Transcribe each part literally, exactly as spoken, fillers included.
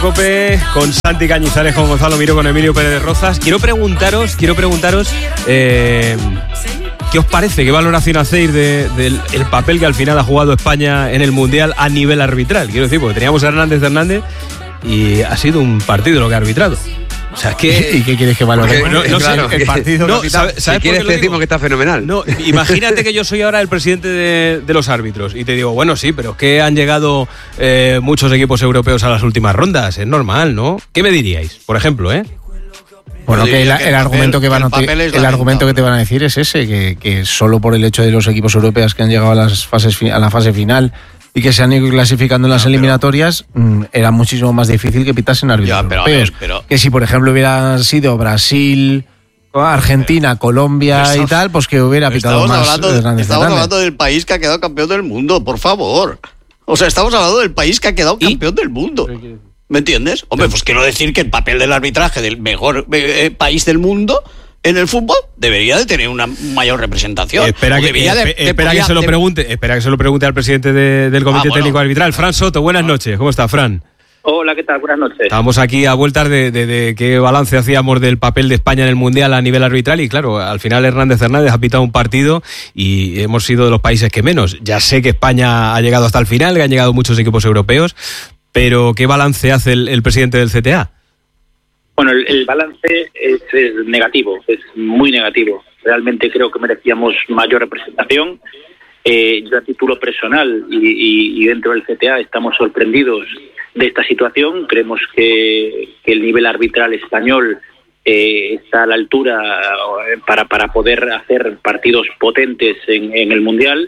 Cope, con Santi Cañizares, con Gonzalo Miró, con Emilio Pérez Rozas. Quiero preguntaros, quiero preguntaros eh, ¿qué os parece? ¿Qué valoración hacéis de, del el papel que al final ha jugado España en el Mundial a nivel arbitral? Quiero decir, porque teníamos a Hernández Hernández y ha sido un partido lo que ha arbitrado. O sea, es que... ¿Y qué quieres que valore? Porque, no, no claro, sé, el partido... No, ¿sabes, ¿sabes si quieres te decimos que está fenomenal. No, imagínate que yo soy ahora el presidente de, de los árbitros y te digo, bueno, sí, pero es que han llegado eh, muchos equipos europeos a las últimas rondas, es normal, ¿no? ¿Qué me diríais, por ejemplo, eh? Bueno, que el, el argumento que van a te, el argumento que te van a decir es ese, que, que solo por el hecho de los equipos europeos que han llegado a las fases a la fase final y que se han ido clasificando en las no, eliminatorias, pero, era muchísimo más difícil que pitasen árbitros ya, pero, europeos. ver, pero, que si, por ejemplo, hubieran sido Brasil, Argentina, Colombia estamos, y tal, pues que hubiera pitado más. Hablando, Hernández estamos Hernández. hablando del país que ha quedado campeón del mundo, por favor. O sea, estamos hablando del país que ha quedado ¿Y? campeón del mundo. ¿Me entiendes? Hombre, pues quiero decir que el papel del arbitraje del mejor eh, país del mundo en el fútbol debería de tener una mayor representación. Espera que, de, de, espera que se lo pregunte, espera que se lo pregunte al presidente de, del Comité ah, bueno. Técnico Arbitral, Fran Soto. Buenas noches. ¿Cómo está, Fran? Hola, ¿qué tal? Buenas noches. Estamos aquí a vueltas de, de, de qué balance hacíamos del papel de España en el Mundial a nivel arbitral y claro, al final Hernández Hernández ha pitado un partido y hemos sido de los países que menos. Ya sé que España ha llegado hasta el final, que han llegado muchos equipos europeos, pero ¿qué balance hace el, el presidente del C T A? Bueno, el, el balance es, es negativo, es muy negativo. Realmente creo que merecíamos mayor representación. Eh, yo a título personal y, y, y dentro del C T A estamos sorprendidos de esta situación. Creemos que, que el nivel arbitral español eh, está a la altura para, para poder hacer partidos potentes en, en el Mundial.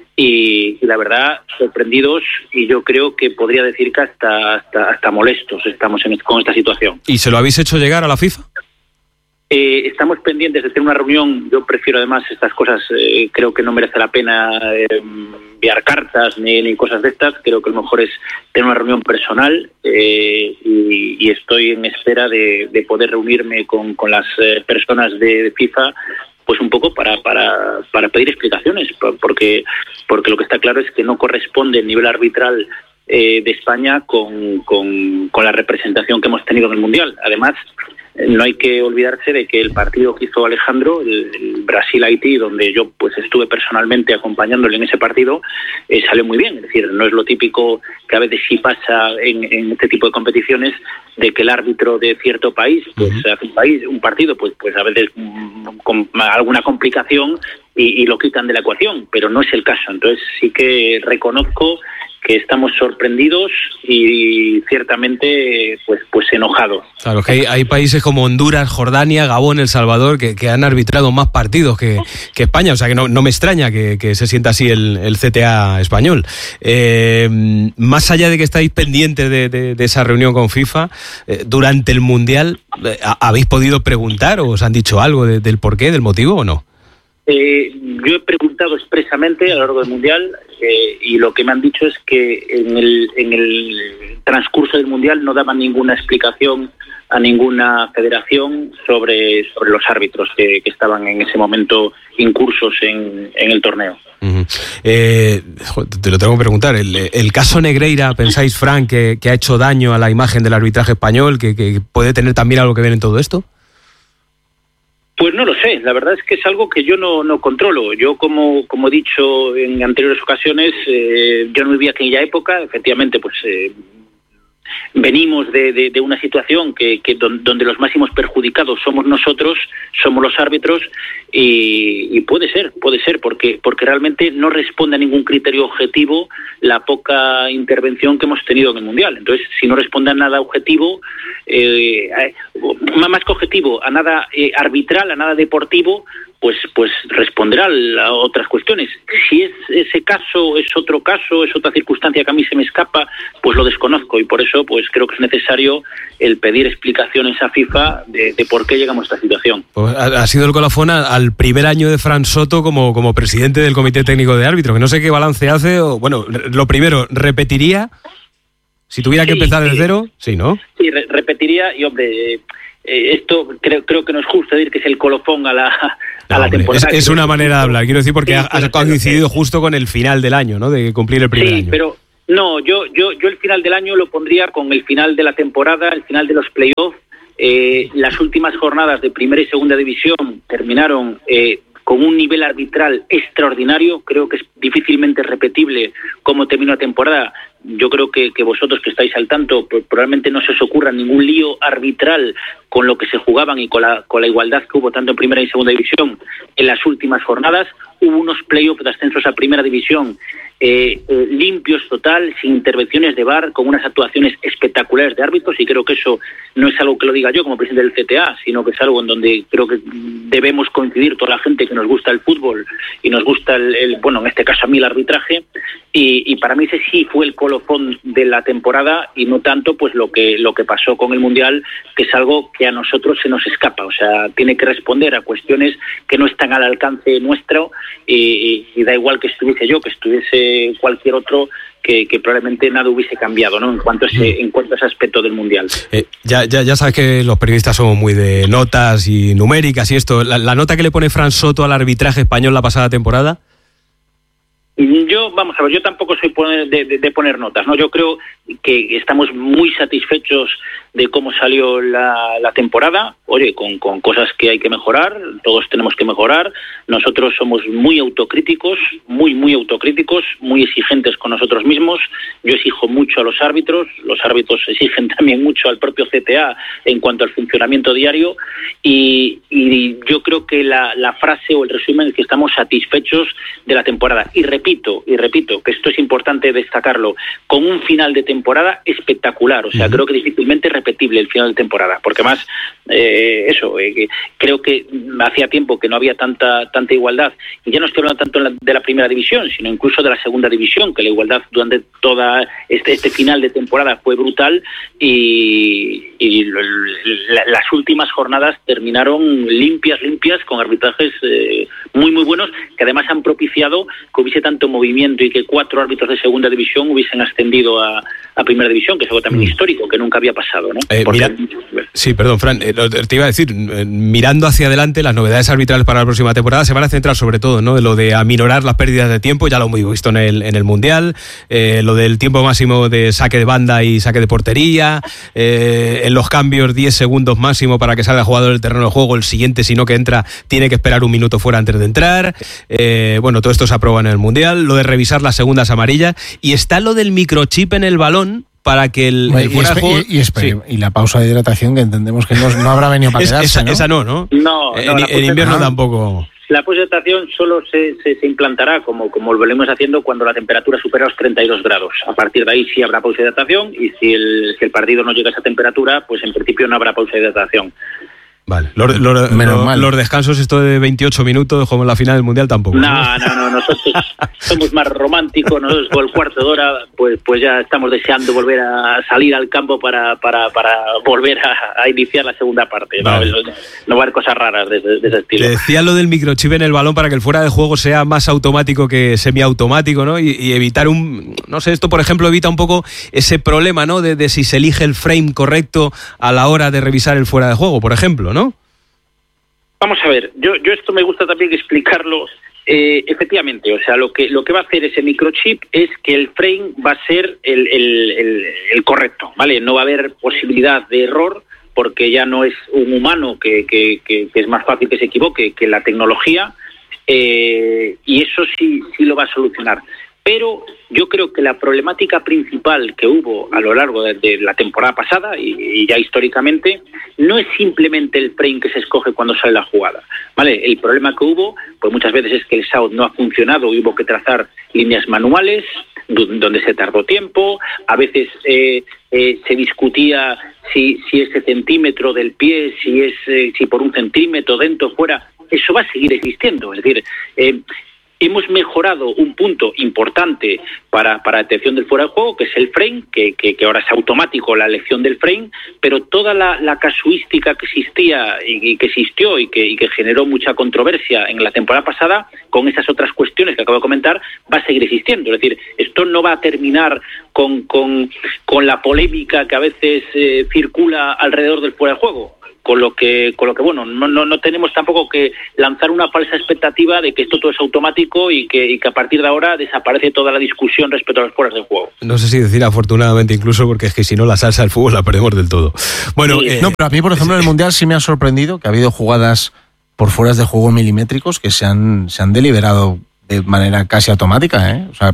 Y, y la verdad, sorprendidos, y yo creo que podría decir que hasta hasta, hasta molestos estamos en, con esta situación. ¿Y se lo habéis hecho llegar a la FIFA? Eh, estamos pendientes de tener una reunión. Yo prefiero además estas cosas, eh, creo que no merece la pena eh, enviar cartas ni, ni cosas de estas. Creo que lo mejor es tener una reunión personal eh, y, y estoy en espera de, de poder reunirme con, con las eh, personas de, de FIFA, pues un poco para para para pedir explicaciones, porque porque lo que está claro es que no corresponde el nivel arbitral eh, de España con, con con la representación que hemos tenido en el Mundial. Además, no hay que olvidarse de que el partido que hizo Alejandro, el, el Brasil-Haití, donde yo pues estuve personalmente acompañándole en ese partido, eh, salió muy bien. Es decir, no es lo típico que a veces sí pasa en, en este tipo de competiciones, de que el árbitro de cierto país pues uh-huh. hace un país un partido pues pues a veces mm, con alguna complicación y, y lo quitan de la ecuación, pero no es el caso. Entonces sí que reconozco que estamos sorprendidos y ciertamente pues pues enojados. Claro, que hay, hay países como Honduras, Jordania, Gabón, El Salvador que, que han arbitrado más partidos que, que España, o sea que no, no me extraña que, que se sienta así el, el C T A español. Eh, más allá de que estáis pendientes de, de, de esa reunión con FIFA, eh, durante el Mundial, eh, ¿habéis podido preguntar o os han dicho algo de, del porqué, del motivo o no? Eh, yo he preguntado expresamente a lo largo del Mundial eh, y lo que me han dicho es que en el, en el transcurso del Mundial no daban ninguna explicación a ninguna federación sobre, sobre los árbitros que, que estaban en ese momento incursos en, en el torneo. Uh-huh. Eh, te lo tengo que preguntar, el, el caso Negreira, ¿pensáis, Fran, que, que ha hecho daño a la imagen del arbitraje español, que, que puede tener también algo que ver en todo esto? Pues no lo sé, la verdad es que es algo que yo no, no controlo. Yo, como como he dicho en anteriores ocasiones, eh, yo no vivía aquella época, efectivamente, pues eh, venimos de, de, de una situación que, que donde los máximos perjudicados somos nosotros, somos los árbitros, y, y puede ser, puede ser, porque porque realmente no responde a ningún criterio objetivo la poca intervención que hemos tenido en el Mundial. Entonces, si no responde a nada objetivo, eh, más que objetivo, a nada eh, arbitral, a nada deportivo, pues pues responderá a otras cuestiones. Si es ese caso, es otro caso, es otra circunstancia que a mí se me escapa, pues lo desconozco, y por eso pues creo que es necesario el pedir explicaciones a FIFA de, de por qué llegamos a esta situación. Pues ha, ha sido el colofón al primer año de Fran Soto como, como presidente del Comité Técnico de Árbitros, que no sé qué balance hace, o bueno, lo primero, ¿repetiría? Si tuviera que sí, empezar de sí. cero, sí, ¿no? Sí, re- repetiría, y hombre... Eh, Eh, esto creo creo que no es justo decir que es el colofón a la, a no, la hombre, temporada. Es, es una manera de hablar, quiero decir, porque sí, ha, ha coincidido justo con el final del año, ¿no? De cumplir el primer sí, año. Pero, No, yo, yo, yo el final del año lo pondría con el final de la temporada, el final de los playoffs. Eh, las últimas jornadas de primera y segunda división terminaron eh, con un nivel arbitral extraordinario. Creo que es difícilmente repetible cómo terminó la temporada. Yo creo que, que vosotros que estáis al tanto, pues, probablemente no se os ocurra ningún lío arbitral con lo que se jugaban y con la, con la igualdad que hubo tanto en primera y segunda división en las últimas jornadas. Hubo unos playoffs de ascensos a primera división eh, eh, limpios total, sin intervenciones de V A R, con unas actuaciones espectaculares de árbitros, y creo que eso no es algo que lo diga yo como presidente del C T A, sino que es algo en donde creo que debemos coincidir toda la gente que nos gusta el fútbol y nos gusta el, el bueno, en este caso a mí el arbitraje, y, y para mí ese sí fue el colofón de la temporada, y no tanto pues lo que lo que pasó con el Mundial, que es algo que a nosotros se nos escapa. O sea, tiene que responder a cuestiones que no están al alcance nuestro, y, y, y da igual que estuviese yo, que estuviese cualquier otro, que, que probablemente nada hubiese cambiado, ¿no? En cuanto a ese, en cuanto a ese aspecto del Mundial. Eh, ya, ya, ya sabes que los periodistas somos muy de notas y numéricas y esto. La, la nota que le pone Fran Soto al arbitraje español la pasada temporada. Yo, vamos a ver, yo tampoco soy de, de, de poner notas, ¿no? Yo creo que estamos muy satisfechos de cómo salió la, la temporada. Oye, con, con cosas que hay que mejorar, todos tenemos que mejorar. Nosotros somos muy autocríticos, muy, muy autocríticos, muy exigentes con nosotros mismos. Yo exijo mucho a los árbitros, los árbitros exigen también mucho al propio C T A en cuanto al funcionamiento diario, y, y yo creo que la, la frase o el resumen es que estamos satisfechos de la temporada. Y repito, y repito, que esto es importante destacarlo, con un final de temporada espectacular. O sea, uh-huh. creo que difícilmente repetible el final de temporada, porque más eh, eso, eh, creo que hacía tiempo que no había tanta tanta igualdad, y ya no estoy hablando tanto de la, de la primera división, sino incluso de la segunda división, que la igualdad durante toda este, este final de temporada fue brutal, y, y la, las últimas jornadas terminaron limpias, limpias, con arbitrajes eh, muy, muy buenos, que además han propiciado que hubiese tanto movimiento y que cuatro árbitros de segunda división hubiesen ascendido a, a primera división, que es algo también mm. histórico, que nunca había pasado, ¿no? Eh, mira, sí, perdón, Fran, eh, te iba a decir, eh, mirando hacia adelante, las novedades arbitrales para la próxima temporada se van a centrar sobre todo, ¿no?, de lo de aminorar las pérdidas de tiempo, ya lo hemos visto en el, en el Mundial, eh, lo del tiempo máximo de saque de banda y saque de portería, eh, en los cambios diez segundos máximo para que salga el jugador del terreno de juego, el siguiente, si no que entra, tiene que esperar un minuto fuera antes de entrar, eh, bueno, todo esto se aprueba en el Mundial, lo de revisar las segundas amarillas, y está lo del microchip en el balón, para que el, el fuera de juego... Y, y, sí. y la pausa de hidratación, que entendemos que no, no habrá venido para quedarse, esa, ¿no? Esa no, ¿no? No, en, no, en invierno no. tampoco... La pausa de hidratación solo se, se, se implantará, como, como lo venimos haciendo, cuando la temperatura supera los treinta y dos grados. A partir de ahí sí habrá pausa de hidratación, y si el, si el partido no llega a esa temperatura, pues en principio no habrá pausa de hidratación. Vale, los, los, los, los descansos, esto de veintiocho minutos, como en la final del Mundial, tampoco. No, no, no, nosotros somos más románticos, nosotros con el cuarto de hora, pues, pues ya estamos deseando volver a salir al campo para, para, para volver a, a iniciar la segunda parte. Vale. ¿no? no va a haber cosas raras de, de, de ese estilo. Te decía lo del microchip en el balón para que el fuera de juego sea más automático que semiautomático, ¿no? Y, y evitar un, no sé, esto por ejemplo evita un poco ese problema, ¿no?, de, de si se elige el frame correcto a la hora de revisar el fuera de juego, por ejemplo, ¿no? Vamos a ver, yo, yo esto me gusta también explicarlo. Eh, efectivamente, o sea, lo que lo que va a hacer ese microchip es que el frame va a ser el, el, el, el correcto, ¿vale? No va a haber posibilidad de error, porque ya no es un humano que, que, que, que es más fácil que se equivoque que la tecnología, eh, y eso sí, sí lo va a solucionar. Pero yo creo que la problemática principal que hubo a lo largo de, de la temporada pasada y, y ya históricamente no es simplemente el frame que se escoge cuando sale la jugada, ¿vale? El problema que hubo, pues muchas veces es que el S A U no ha funcionado y hubo que trazar líneas manuales donde se tardó tiempo, a veces eh, eh, se discutía si, si ese centímetro del pie, si es eh, si por un centímetro dentro o fuera, eso va a seguir existiendo, es decir... Eh, Hemos mejorado un punto importante para, para detección del fuera de juego, que es el frame, que, que, que ahora es automático la elección del frame, pero toda la, la casuística que existía y, y que existió y que, y que generó mucha controversia en la temporada pasada, con esas otras cuestiones que acabo de comentar, va a seguir existiendo. Es decir, esto no va a terminar con, con, con la polémica que a veces eh, circula alrededor del fuera de juego. con lo que, con lo que bueno, no, no, no tenemos tampoco que lanzar una falsa expectativa de que esto todo es automático y que, y que a partir de ahora desaparece toda la discusión respecto a las fueras de juego. No sé si decir afortunadamente incluso, porque es que si no la salsa del fútbol la perdemos del todo. Bueno, sí, eh, no, pero a mí, por ejemplo, en el Mundial sí me ha sorprendido que ha habido jugadas por fueras de juego milimétricos que se han, se han deliberado de manera casi automática, ¿eh? O sea,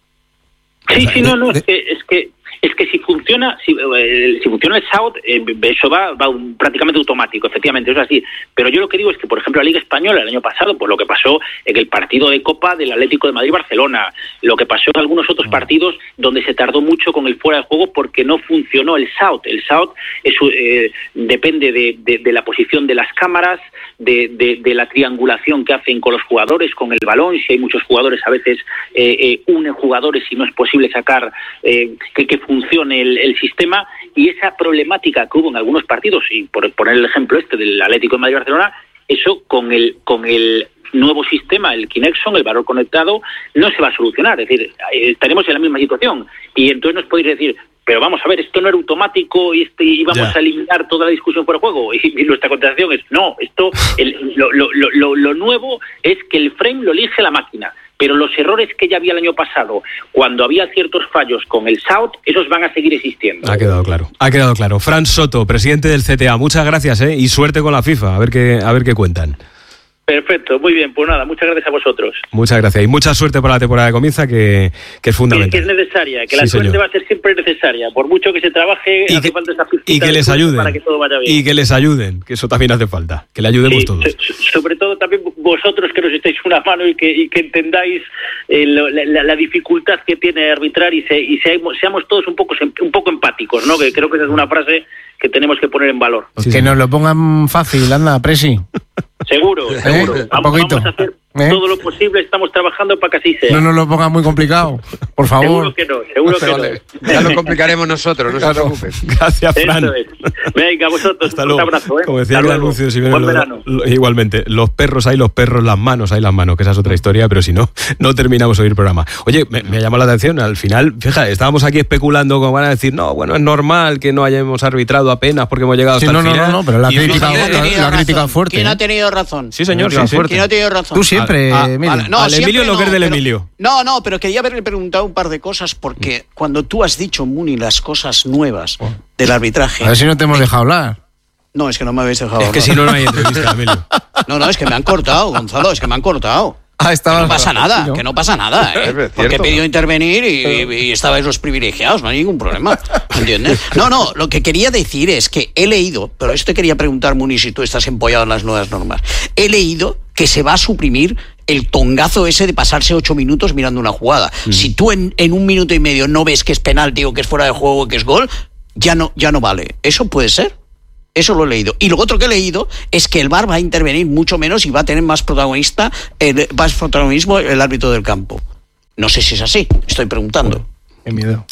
sí, o sea, sí, no, no, de, es que, es que es que si funciona, si, eh, si funciona el shout, eh, eso va, va un, prácticamente automático, efectivamente, eso es así. Pero yo lo que digo es que, por ejemplo, la Liga Española el año pasado, pues lo que pasó en el partido de Copa del Atlético de Madrid-Barcelona, lo que pasó en algunos otros partidos donde se tardó mucho con el fuera de juego porque no funcionó el shout. El shout es, eh, depende de, de, de la posición de las cámaras, de, de, de la triangulación que hacen con los jugadores, con el balón. Si hay muchos jugadores, a veces eh, eh, unen jugadores y no es posible sacar eh, que, que funcione el, el sistema, y esa problemática que hubo en algunos partidos, y por poner el ejemplo este del Atlético de Madrid-Barcelona, eso con el con el nuevo sistema, el Kinexon, el valor conectado, no se va a solucionar. Es decir, estaremos en la misma situación, y entonces nos podéis decir, pero vamos a ver, esto no era automático y, este, y vamos yeah. a eliminar toda la discusión por el juego. Y, y nuestra contestación es, no, esto el, lo, lo, lo, lo nuevo es que el frame lo elige la máquina. Pero los errores que ya había el año pasado, cuando había ciertos fallos con el shout, esos van a seguir existiendo. Ha quedado claro, ha quedado claro. Fran Soto, presidente del C T A, muchas gracias, ¿eh? Y suerte con la FIFA, a ver qué, a ver qué cuentan. Perfecto, muy bien, pues nada, muchas gracias a vosotros. Muchas gracias y mucha suerte para la temporada que comienza, que, que es fundamental. Que, que es necesaria, que sí, la suerte señor. va a ser siempre necesaria, por mucho que se trabaje, y hace que, falta esa y que les ayuden, para que todo vaya bien. Y que les ayuden, que eso también hace falta, que le ayudemos sí, todos. So, sobre todo también vosotros que nos estáis una mano y que, y que entendáis eh, lo, la, la dificultad que tiene arbitrar y, se, y seamos, seamos todos un poco, un poco empáticos, ¿no? Que creo que esa es una frase que tenemos que poner en valor. Sí, que sí. nos lo pongan fácil, anda, Presi. Seguro, seguro. ¿Eh? Vamos, vamos a hacer ¿Eh? todo lo posible, estamos trabajando para que así sea. No nos lo pongan muy complicado, por favor. Seguro que no, seguro que vale. no. Ya lo complicaremos nosotros, no claro. se preocupen. Gracias, Fran. Es. Venga, vosotros, hasta luego. Un abrazo, ¿eh? Como decía el anuncio, si Buen lo, verano. Lo, igualmente, los perros hay los perros, las manos hay las manos, que esa es otra historia, pero si no, no terminamos hoy el programa. Oye, me, me llamó la atención, al final, fíjate, estábamos aquí especulando como van a decir, no, bueno, es normal que no hayamos arbitrado apenas porque hemos llegado sí, hasta no, el final. No, no, no, pero la crítica, ¿quién ha la, tenido la razón? crítica fuerte. ¿Quién ¿eh? ha tenido razón? Sí, señor, sí, sí. ¿Quién ha tenido razón? Tú siempre, ah, Emilio. Vale, no, al Emilio lo que es del pero, Emilio. No, no, pero quería haberle preguntado un par de cosas porque cuando tú has dicho, Muni, las cosas nuevas oh. del arbitraje... A ver si no te hemos dejado hablar. No, es que no me habéis dejado Es hablar. que si no, no hay entrevista, Emilio. No, no, es que me han cortado, Gonzalo, es que me han cortado. Ah, estaba que no pasa nada, ¿no? que no pasa nada, ¿eh? Es Porque he pedido intervenir y, y, y estabais los privilegiados, no hay ningún problema, ¿entiendes? No, no, lo que quería decir es que he leído, pero esto te quería preguntar, Muni, si tú estás empollado en las nuevas normas. He leído que se va a suprimir el tongazo ese de pasarse ocho minutos mirando una jugada. Mm. Si tú en, en un minuto y medio no ves que es penalti o que es fuera de juego o que es gol, ya no, ya no vale. ¿Eso puede ser? Eso lo he leído. Y lo otro que he leído es que el V A R va a intervenir mucho menos y va a tener más protagonista, el, más protagonismo el árbitro del campo. No sé si es así, estoy preguntando. Qué miedo.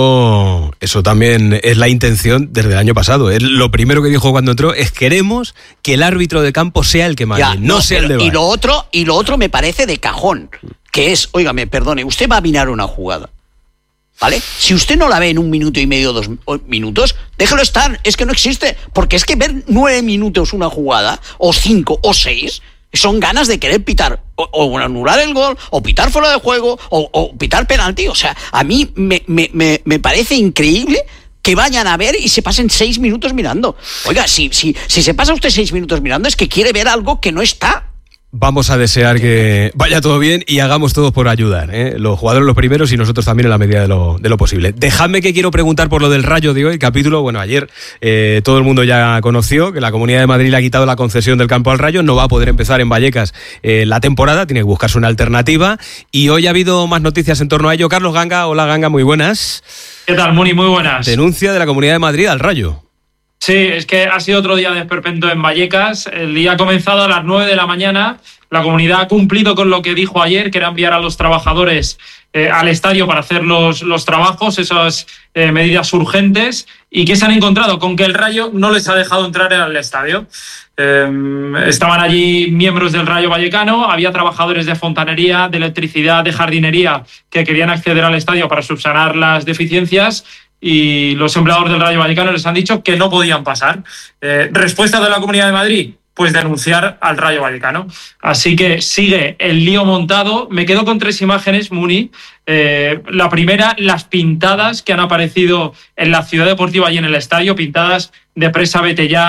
Eso, eso también es la intención desde el año pasado. Él, lo primero que dijo cuando entró es queremos que el árbitro de campo sea el que mande, ya, no, no sea el de V A R. Y lo otro, y lo otro me parece de cajón, que es, óigame, perdone, usted va a mirar una jugada, ¿vale? Si usted no la ve en un minuto y medio, dos minutos, déjelo estar, es que no existe, porque es que ver nueve minutos una jugada, o cinco, o seis, son ganas de querer pitar, o, o anular el gol, o pitar fuera de juego, o, o pitar penalti. O sea, a mí me, me, me, me parece increíble que vayan a ver y se pasen seis minutos mirando. Oiga, si, si, si se pasa usted seis minutos mirando es que quiere ver algo que no está. Vamos a desear que vaya todo bien y hagamos todo por ayudar, ¿eh? Los jugadores los primeros y nosotros también en la medida de lo, de lo posible. Dejadme que quiero preguntar por lo del Rayo de hoy, capítulo, bueno, ayer eh, todo el mundo ya conoció que la Comunidad de Madrid le ha quitado la concesión del campo al Rayo, no va a poder empezar en Vallecas eh, la temporada, tiene que buscarse una alternativa y hoy ha habido más noticias en torno a ello. Carlos Ganga, hola Ganga, muy buenas. ¿Qué tal, Muni? Muy buenas. Denuncia de la Comunidad de Madrid al Rayo. Sí, es que ha sido otro día de esperpento en Vallecas. El día ha comenzado a las nueve de la mañana. La comunidad ha cumplido con lo que dijo ayer, que era enviar a los trabajadores eh, al estadio para hacer los, los trabajos, esas eh, medidas urgentes. ¿Y qué se han encontrado? Con que el Rayo no les ha dejado entrar al estadio. Eh, estaban allí miembros del Rayo Vallecano, había trabajadores de fontanería, de electricidad, de jardinería que querían acceder al estadio para subsanar las deficiencias. y los empleados del Rayo Vallecano les han dicho que no podían pasar. Eh, ¿Respuesta de la Comunidad de Madrid? Pues denunciar al Rayo Vallecano. Así que sigue el lío montado. Me quedo con tres imágenes, Muni. Eh, la primera, las pintadas que han aparecido en la Ciudad Deportiva y en el estadio, pintadas de Presa Vete Ya,